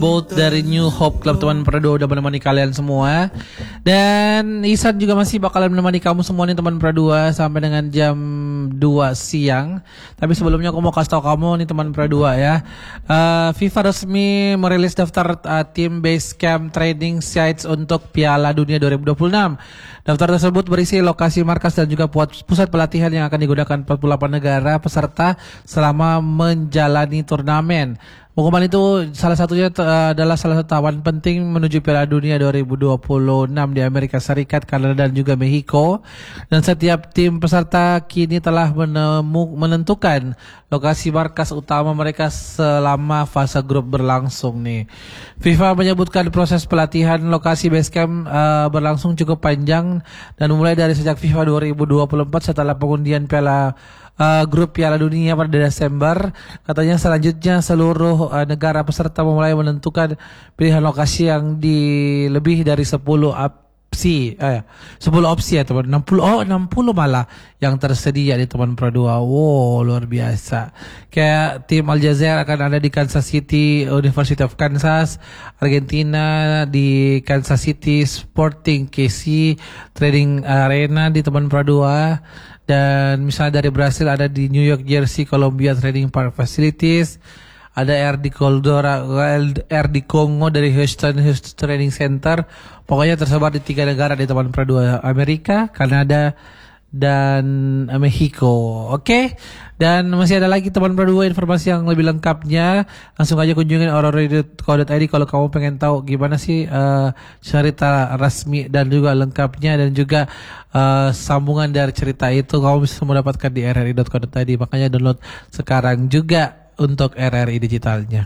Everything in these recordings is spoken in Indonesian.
Both dari New Hope Club teman Pradua udah menemani kalian semua. Dan Isan juga masih bakalan menemani kamu semua nih teman Pradua sampai dengan jam 2 siang. Tapi sebelumnya aku mau kasih tahu kamu nih teman Pradua ya. FIFA resmi merilis daftar tim Basecamp Training Sites untuk Piala Dunia 2026. Daftar tersebut berisi lokasi markas dan juga pusat pelatihan yang akan digunakan 48 negara peserta selama menjalani turnamen. Pengumuman itu salah satunya adalah salah satu tawaran penting menuju Piala Dunia 2026 di Amerika Serikat, Kanada dan juga Meksiko. Dan setiap tim peserta kini telah menentukan lokasi markas utama mereka selama fase grup berlangsung nih. FIFA menyebutkan proses pelatihan lokasi Basecamp berlangsung cukup panjang dan mulai dari sejak FIFA 2024 setelah pengundian grup Piala Dunia pada Desember. Katanya selanjutnya seluruh negara peserta mulai menentukan pilihan lokasi yang di lebih dari 10 opsi ya teman. 60 malah yang tersedia di teman Pradua. Wow, luar biasa. Kayak tim Aljazair akan ada di Kansas City, University of Kansas. Argentina di Kansas City Sporting KC Trading Arena di teman Pradua. Dan misalnya dari Brasil ada di New York Jersey Columbia Trading Park Facilities. Ada RD Congo dari Houston Training Center. Pokoknya tersebar di 3 negara di teman Pradua, Amerika, Kanada dan Meksiko. Oke. Dan masih ada lagi teman Pradua informasi yang lebih lengkapnya. Langsung aja kunjungin aurora.co.id kalau kamu pengen tahu gimana sih cerita resmi dan juga lengkapnya dan juga sambungan dari cerita itu kamu bisa mendapatkan di rri.co.id. Makanya download sekarang juga untuk RRI digitalnya.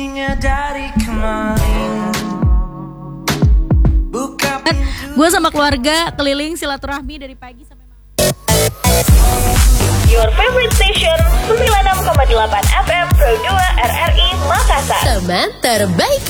Gue sama keluarga keliling silaturahmi dari pagi sampai malam. Your favorite station 96,8 FM Pro 2 RRI Makassar. Teman terbaik.